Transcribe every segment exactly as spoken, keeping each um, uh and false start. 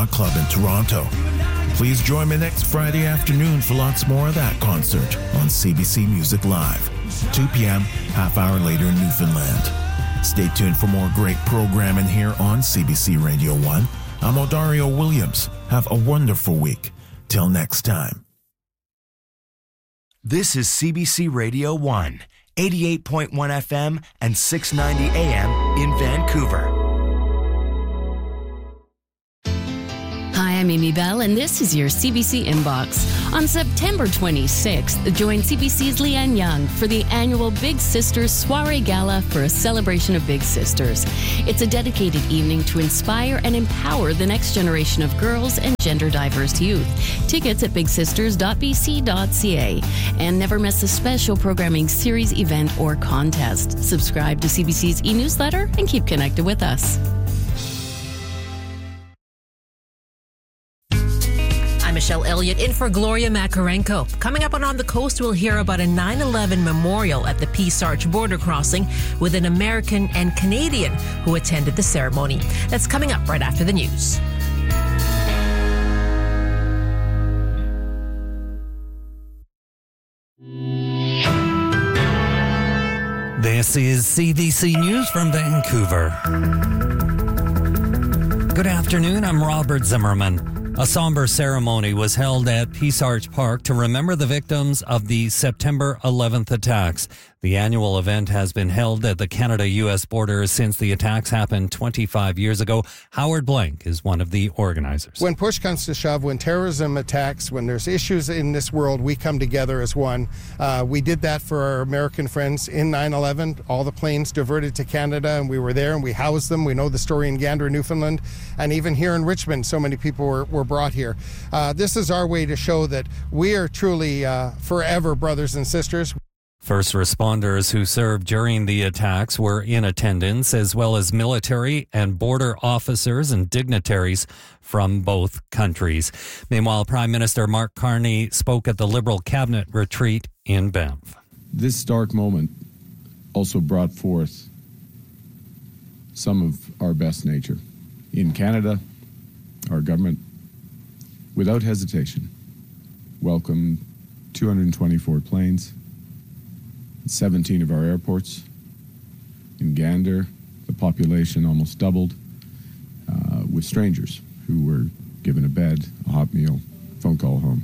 Club in Toronto. Please join me next Friday afternoon for lots more of that concert on C B C Music Live, two p.m., half hour later in Newfoundland. Stay tuned for more great programming here on C B C Radio one. I'm Odario Williams. Have a wonderful week. Till next time. This is C B C Radio one, eighty-eight point one F M and six ninety A M in Vancouver. Hi, I'm Amy Bell, and this is your C B C Inbox. On September twenty-sixth, join C B C's Leanne Young for the annual Big Sisters Soiree Gala for a celebration of Big Sisters. It's a dedicated evening to inspire and empower the next generation of girls and gender-diverse youth. Tickets at big sisters dot b c dot c a. And never miss a special programming series, event, or contest. Subscribe to C B C's e-newsletter and keep connected with us. I'm Michelle Elliott in for Gloria Makarenko. Coming up on On the Coast, we'll hear about a nine eleven memorial at the Peace Arch border crossing with an American and Canadian who attended the ceremony. That's coming up right after the news. This is C B C News from Vancouver. Good afternoon, I'm Robert Zimmerman. A somber ceremony was held at Peace Arch Park to remember the victims of the September eleventh attacks. The annual event has been held at the Canada-U S border since the attacks happened twenty-five years ago. Howard Blank is one of the organizers. When push comes to shove, when terrorism attacks, when there's issues in this world, we come together as one. Uh, we did that for our American friends in nine eleven. All the planes diverted to Canada, and we were there, and we housed them. We know the story in Gander, Newfoundland, and even here in Richmond, so many people were, were brought here. Uh, this is our way to show that we are truly uh, forever brothers and sisters. First responders who served during the attacks were in attendance, as well as military and border officers and dignitaries from both countries. Meanwhile, Prime Minister Mark Carney spoke at the Liberal Cabinet retreat in Banff. This dark moment also brought forth some of our best nature. In Canada, our government, without hesitation, welcomed two hundred twenty-four planes, seventeen of our airports. In Gander, the population almost doubled, uh, with strangers who were given a bed, a hot meal, phone call home,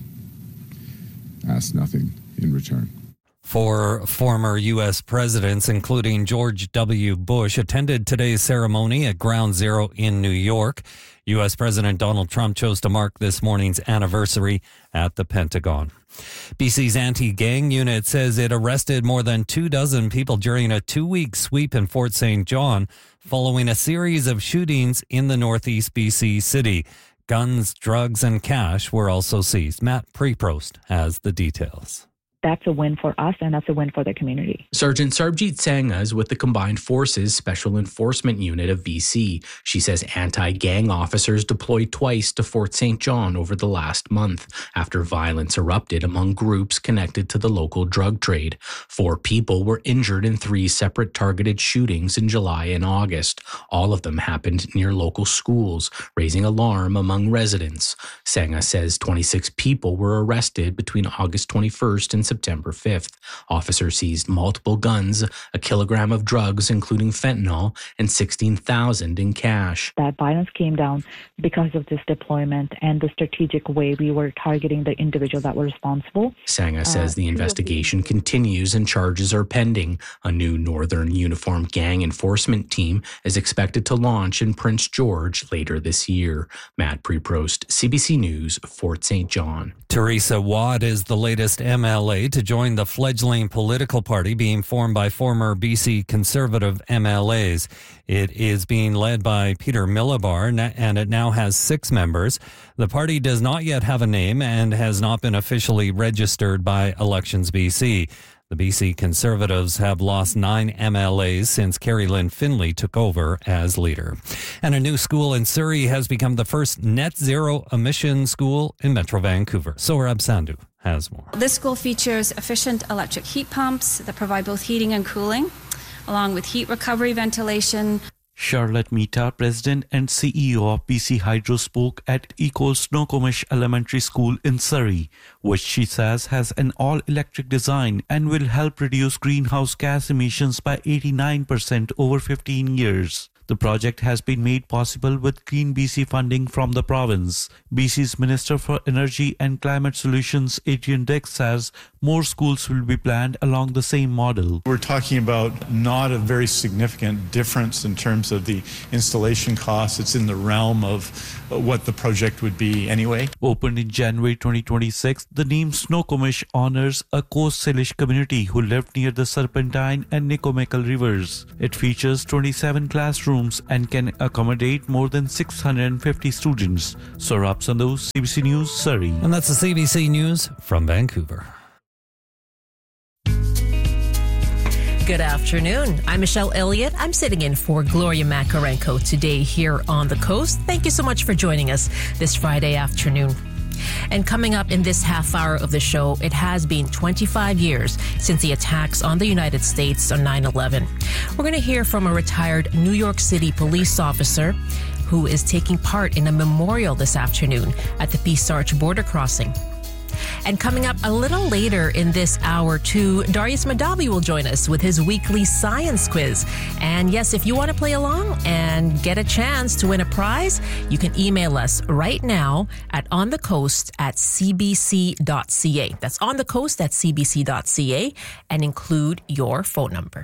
asked nothing in return. Four former U S presidents, including George W. Bush, attended today's ceremony at Ground Zero in New York. U S President Donald Trump chose to mark this morning's anniversary at the Pentagon. B C's anti-gang unit says it arrested more than two dozen people during a two-week sweep in Fort Saint John following a series of shootings in the northeast B C city. Guns, drugs, and cash were also seized. Matt Preprost has the details. That's a win for us, and that's a win for the community. Sergeant Sarbjeet Sangha is with the Combined Forces Special Enforcement Unit of B C. She says anti-gang officers deployed twice to Fort Saint John over the last month after violence erupted among groups connected to the local drug trade. Four people were injured in three separate targeted shootings in July and August. All of them happened near local schools, raising alarm among residents. Sangha says twenty-six people were arrested between August twenty-first and September fifth. Officers seized multiple guns, a kilogram of drugs, including fentanyl, and sixteen thousand dollars in cash. That violence came down because of this deployment and the strategic way we were targeting the individuals that were responsible. Sangha says uh, the investigation continues and charges are pending. A new Northern Uniform Gang Enforcement team is expected to launch in Prince George later this year. Matt Preprost, C B C News, Fort Saint John. Teresa Watt is the latest M L A to join the fledgling political party being formed by former B C Conservative M L As. It is being led by Peter Milabar, and it now has six members. The party does not yet have a name and has not been officially registered by Elections B C. The B C Conservatives have lost nine M L As since Carrie Lynn Finley took over as leader. And a new school in Surrey has become the first net zero emission school in Metro Vancouver. Sohrab Sandhu has more. This school features efficient electric heat pumps that provide both heating and cooling, along with heat recovery ventilation. Charlotte Mehta, President and C E O of B C Hydro, spoke at Eco's Snoqualmie Elementary School in Surrey, which she says has an all-electric design and will help reduce greenhouse gas emissions by eighty-nine percent over fifteen years. The project has been made possible with Green B C funding from the province. B C's Minister for Energy and Climate Solutions, Adrian Dix, says more schools will be planned along the same model. We're talking about not a very significant difference in terms of the installation costs. It's in the realm of what the project would be anyway. Opened in January twenty twenty-six, the name Snoqualmie honors a Coast Salish community who lived near the Serpentine and Nikomakal rivers. It features twenty-seven classrooms and can accommodate more than six hundred fifty students. Saurabh Sandhu, C B C News, Surrey. And that's the C B C News from Vancouver. Good afternoon. I'm Michelle Elliott. I'm sitting in for Gloria Makarenko today here on the coast. Thank you so much for joining us this Friday afternoon. And coming up in this half hour of the show, it has been twenty-five years since the attacks on the United States on nine eleven. We're going to hear from a retired New York City police officer who is taking part in a memorial this afternoon at the Peace Arch border crossing. And coming up a little later in this hour, too, Darius Madavi will join us with his weekly science quiz. And yes, if you want to play along and get a chance to win a prize, you can email us right now at onthecoast at c b c dot c a. That's onthecoast at c b c dot c a and include your phone number.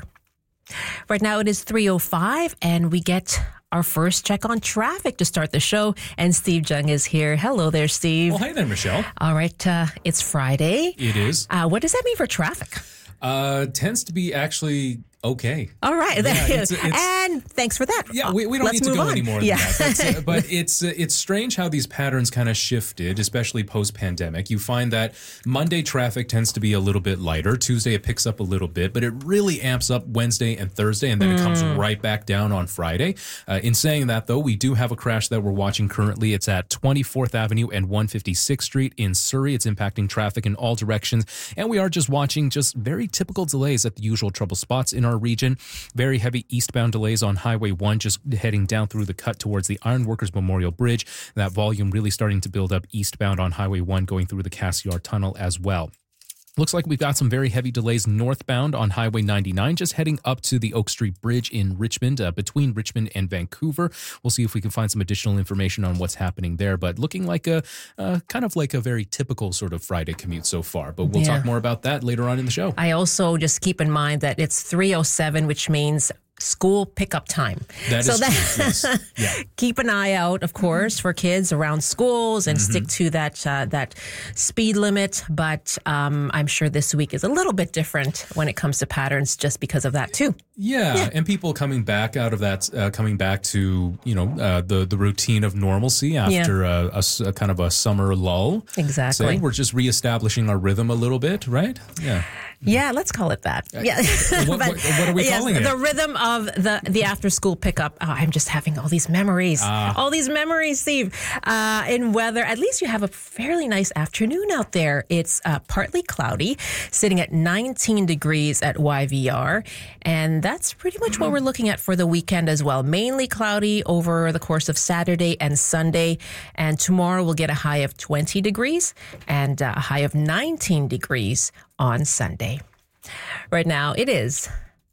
Right now it is three oh five and we get our first check on traffic to start the show. And Steve Jung is here. Hello there, Steve. Well, hi there, Michelle. All right. Uh, it's Friday. It is. Uh, what does that mean for traffic? Uh, tends to be actually okay. All right. Yeah, it's, it's, and thanks for that. Yeah, we, we don't Let's need to go on. any more than yeah. that. Uh, but it's uh, it's strange how these patterns kind of shifted, especially post-pandemic. You find that Monday traffic tends to be a little bit lighter. Tuesday it picks up a little bit, but it really amps up Wednesday and Thursday, and then mm. it comes right back down on Friday. Uh, in saying that, though, we do have a crash that we're watching currently. It's at twenty-fourth Avenue and one hundred fifty-sixth Street in Surrey. It's impacting traffic in all directions, and we are just watching just very typical delays at the usual trouble spots in our region. Very heavy eastbound delays on Highway one, just heading down through the cut towards the Ironworkers Memorial Bridge. That volume really starting to build up eastbound on Highway one, going through the Cassiar Tunnel as well. Looks like we've got some very heavy delays northbound on Highway ninety-nine, just heading up to the Oak Street Bridge in Richmond, uh, between Richmond and Vancouver. We'll see if we can find some additional information on what's happening there, but looking like a uh, kind of like a very typical sort of Friday commute so far. But we'll yeah. talk more about that later on in the show. I also just keep in mind that it's three oh seven, which means school pickup time. That so is that, true. Yes. Yeah. Keep an eye out, of course, for kids around schools and mm-hmm. stick to that uh, that speed limit. But um, I'm sure this week is a little bit different when it comes to patterns just because of that, too. Yeah, yeah. And people coming back out of that, uh, coming back to, you know, uh, the, the routine of normalcy after yeah. a, a, a kind of a summer lull. Exactly. So we're just reestablishing our rhythm a little bit, right? Yeah. Yeah, let's call it that. Yeah. what, what, what are we yes, calling it? The rhythm of the, the after-school pickup. Oh, I'm just having all these memories. Uh, all these memories, Steve. Uh, in weather, at least you have a fairly nice afternoon out there. It's uh, partly cloudy, sitting at nineteen degrees at Y V R. And that's pretty much what we're looking at for the weekend as well. Mainly cloudy over the course of Saturday and Sunday. And tomorrow we'll get a high of twenty degrees and a high of nineteen degrees on Sunday. Right now, it is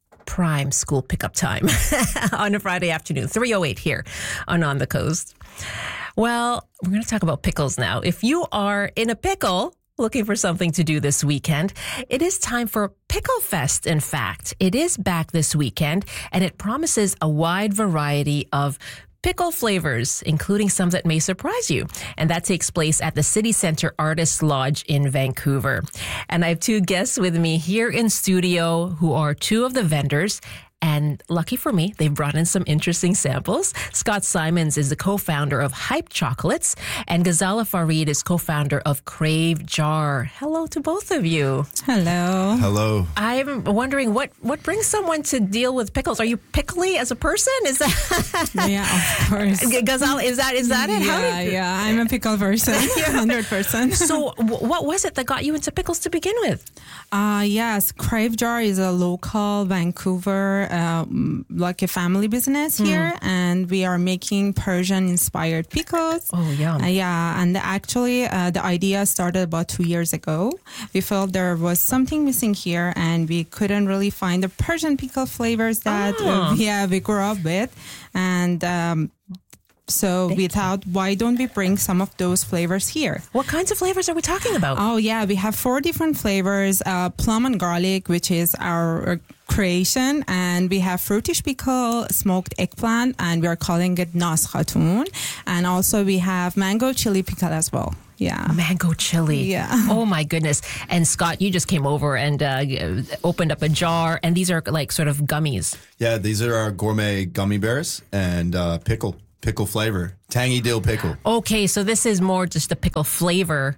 prime school pickup time on a Friday afternoon, three oh eight here on On the Coast. Well, we're going to talk about pickles now. If you are in a pickle looking for something to do this weekend, it is time for Pickle Fest, in fact. It is back this weekend, and it promises a wide variety of pickle flavors, including some that may surprise you. And that takes place at the City Center Artists Lodge in Vancouver. And I have two guests with me here in studio who are two of the vendors. And lucky for me, they've brought in some interesting samples. Scott Simons is the co-founder of Hype Chocolates, and Ghazala Farid is co-founder of Crave Jar. Hello to both of you. Hello. Hello. I'm wondering what, what brings someone to deal with pickles. Are you pickly as a person? Is that? Yeah, of course. Ghazala, is that is that it? Yeah, How did... yeah. I'm a pickle person, one hundred percent. So, w- what was it that got you into pickles to begin with? Uh, yes, Crave Jar is a local Vancouver um, like a family business here, and we are making Persian-inspired pickles. Oh, yum. Uh, yeah, and actually uh, the idea started about two years ago. We felt there was something missing here, and we couldn't really find the Persian pickle flavors that Oh. uh, yeah, we grew up with. And um, so Thank we you. thought, why don't we bring some of those flavors here? What kinds of flavors are we talking about? Oh, yeah, we have four different flavors. Uh, plum and garlic, which is our uh, creation. And we have fruitish pickle, smoked eggplant, and we are calling it Nas Khatun. And also we have mango chili pickle as well. Yeah. Mango chili. Yeah. Oh, my goodness. And Scott, you just came over and uh, opened up a jar, and these are like sort of gummies. Yeah, these are our gourmet gummy bears and uh, pickle, pickle flavor, tangy dill pickle. Okay, so this is more just a pickle flavor,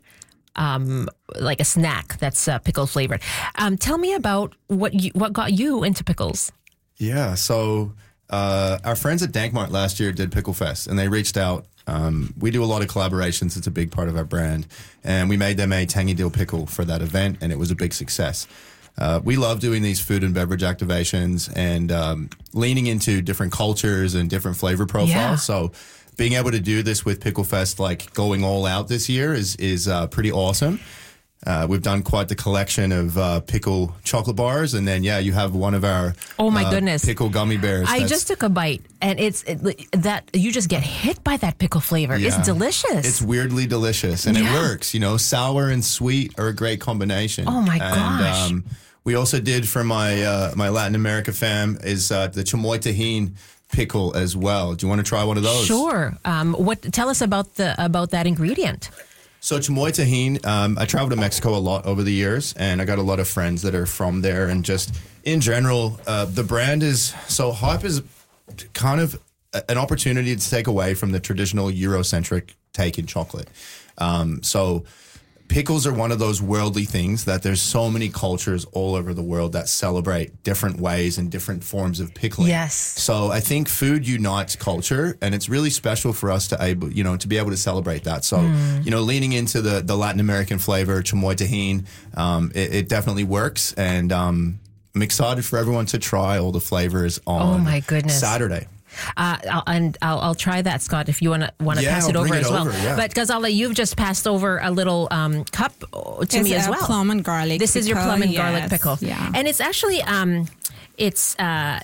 um, like a snack that's uh, pickle flavored. Um, tell me about what you, what got you into pickles. Yeah, so uh, our friends at Dankmart last year did Pickle Fest, and they reached out. Um, we do a lot of collaborations. It's a big part of our brand. And we made them a tangy dill pickle for that event, and it was a big success. Uh, we love doing these food and beverage activations and um, leaning into different cultures and different flavor profiles. Yeah. So being able to do this with Pickle Fest, like going all out this year, is, is uh, pretty awesome. Uh, we've done quite the collection of uh, pickle chocolate bars, and then yeah, you have one of our Oh my uh, goodness. pickle gummy bears. I that's- just took a bite, and it's it, that you just get hit by that pickle flavor. Yeah. It's delicious. It's weirdly delicious, and Yeah. it works. You know, sour and sweet are a great combination. Oh, my and, gosh. Um, we also did for my uh, my Latin America fam is uh, the chamoy tahini pickle as well. Do you want to try one of those? Sure. Um, what? Tell us about the about that ingredient. So chamoy tahini, um, I traveled to Mexico a lot over the years, and I got a lot of friends that are from there. And just in general, uh, the brand is so Hype is kind of a- an opportunity to take away from the traditional Eurocentric take in chocolate. Um, so pickles are one of those worldly things that there's so many cultures all over the world that celebrate different ways and different forms of pickling. Yes. So I think food unites culture, and it's really special for us to able, you know, to be able to celebrate that. So, Mm. you know, leaning into the, the Latin American flavor, chamoy tahini, um, it, it definitely works. And um, I'm excited for everyone to try all the flavors on Oh, my goodness. Saturday. Uh, I'll, and I'll, I'll try that, Scott, if you want to want to Yeah, pass it I'll over bring it as well. over, yeah. But Gazala, you've just passed over a little um, cup to It's me as a well. plum and garlic This is your pickle, plum and yes, garlic pickle, yeah. and it's actually um, it's uh,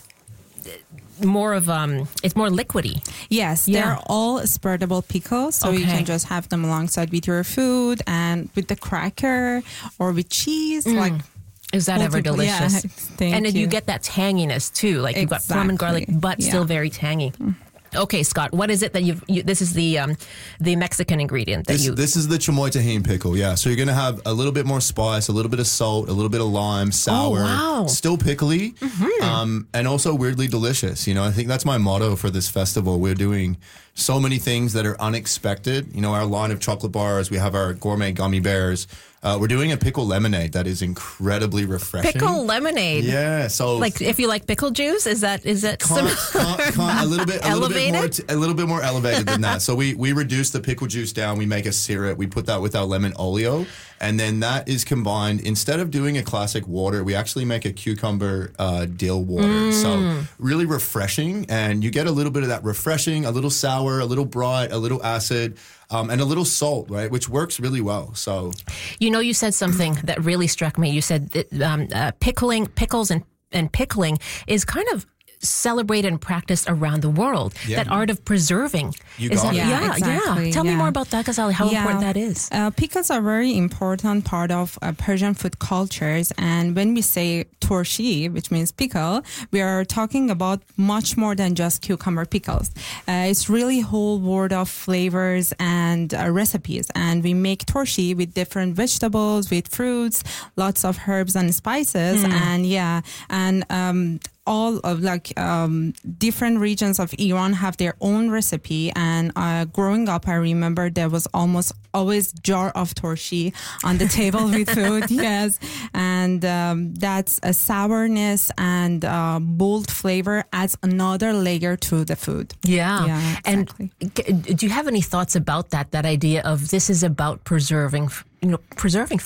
more of um, it's more liquidy. Yes, Yeah. they're all spreadable pickles, so you Okay. can just have them alongside with your food and with the cracker or with cheese. Like, Is that ever multiple- yeah, delicious? thank and then you you. get that tanginess too. Like you've got plum and garlic, Exactly. but Yeah. still very tangy. Okay, Scott, what is it that you've? You, this is the um, the Mexican ingredient that This, you. this is the chamoy tahini pickle, yeah. So you're going to have a little bit more spice, a little bit of salt, a little bit of lime, sour, wow. still pickly, um, and also weirdly delicious. You know, I think that's my motto for this festival. We're doing so many things that are unexpected. You know, our line of chocolate bars, we have our gourmet gummy bears. Uh, we're doing a pickle lemonade that is incredibly refreshing. Pickle lemonade. Yeah, so Like if you like pickle juice, is that is that Can't- similar? can't- can't- a little bit, a little bit more, Elevated? t- a little bit more elevated than that. So we we reduce the pickle juice down. We make a syrup. We put that with our lemon oleo, and then that is combined. Instead of doing a classic water, we actually make a cucumber uh, dill water. So really refreshing, and you get a little bit of that refreshing, a little sour, a little bright, a little acid. Um, and a little salt, right, which works really well. So, You know, you said something that really struck me. You said that um, uh, pickling, pickles, and and pickling is kind of celebrated and practiced around the world. Yeah. That art of preserving. You is got that, it. Yeah, Yeah, exactly, yeah. Tell me yeah. more about that, Ghazali, how Yeah. important that is. Uh, pickles are very important part of uh, Persian food cultures, and when we say turshi, which means pickle, we are talking about much more than just cucumber pickles. Uh, it's really whole world of flavors and uh, recipes, and we make turshi with different vegetables, with fruits, lots of herbs and spices, and yeah, and um, all of like um, different regions of Iran have their own recipe. And uh, growing up, I remember there was almost always jar of turshi on the table with food. Yes, and um, that's a sourness and uh, bold flavor adds another layer to the food. Yeah. Yeah, exactly. And g- do you have any thoughts about that, that idea of this is about preserving, f- you know, preserving food?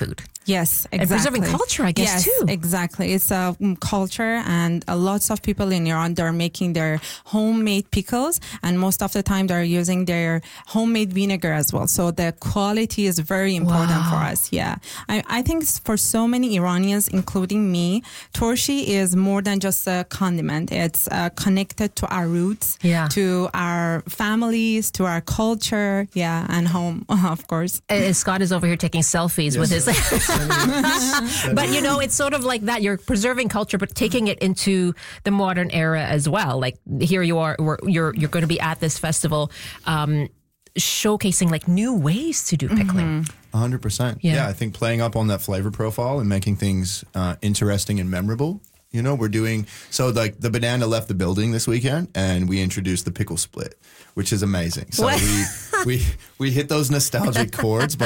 Yes, exactly. And preserving culture, I guess, yes, too. Exactly. It's a um, culture, and uh, lots of people in Iran, they're making their homemade pickles, and most of the time they're using their homemade vinegar as well. So the quality is very important Wow. for us. Yeah. I, I think for so many Iranians, including me, torshi is more than just a condiment. It's uh, connected to our roots, Yeah. to our families, to our culture, yeah, and home, of course. And Scott is over here taking selfies with his... But, you know, it's sort of like that. You're preserving culture, but taking it into the modern era as well. Like, here you are, we're, you're you're going to be at this festival um, showcasing, like, new ways to do pickling. one hundred percent. Yeah. Yeah. I think playing up on that flavor profile and making things uh, interesting and memorable. You know, we're doing, so like the Banana left the building this weekend and we introduced the pickle split, which is amazing. So What? we, we, we hit those nostalgic chords,